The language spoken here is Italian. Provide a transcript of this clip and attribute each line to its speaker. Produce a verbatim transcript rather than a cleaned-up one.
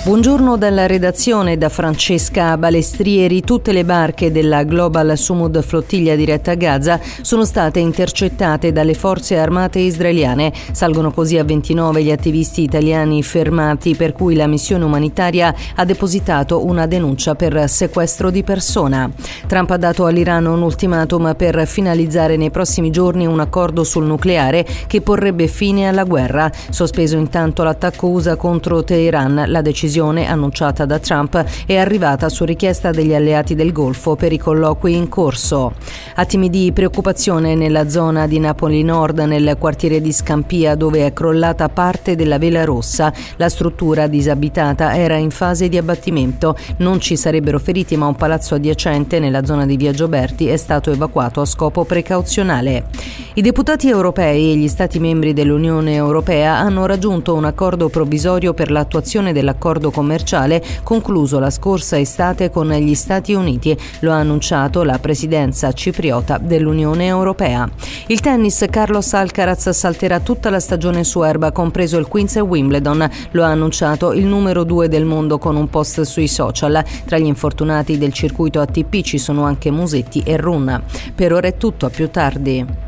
Speaker 1: Buongiorno dalla redazione da Francesca Balestrieri. Tutte le barche della Global Sumud Flottiglia diretta a Gaza sono state intercettate dalle forze armate israeliane. Salgono così a ventinove gli attivisti italiani fermati, per cui la missione umanitaria ha depositato una denuncia per sequestro di persona. Trump ha dato all'Iran un ultimatum per finalizzare nei prossimi giorni un accordo sul nucleare che porrebbe fine alla guerra. Sospeso intanto l'attacco U S A contro Teheran, la decisione annunciata da Trump è arrivata su richiesta degli alleati del Golfo per i colloqui in corso. Attimi di preoccupazione nella zona di Napoli Nord, nel quartiere di Scampia, dove è crollata parte della vela rossa. La struttura disabitata era in fase di abbattimento. Non ci sarebbero feriti, ma un palazzo adiacente nella zona di Via Gioberti è stato evacuato a scopo precauzionale. I deputati europei e gli Stati membri dell'Unione Europea hanno raggiunto un accordo provvisorio per l'attuazione dell'accordo commerciale concluso la scorsa estate con gli Stati Uniti. Lo ha annunciato la presidenza cipriota dell'Unione Europea. Il tennis: Carlos Alcaraz salterà tutta la stagione su erba, compreso il Queens e Wimbledon. Lo ha annunciato il numero due del mondo con un post sui social. Tra gli infortunati del circuito A T P ci sono anche Musetti e Run. Per ora è tutto, a più tardi.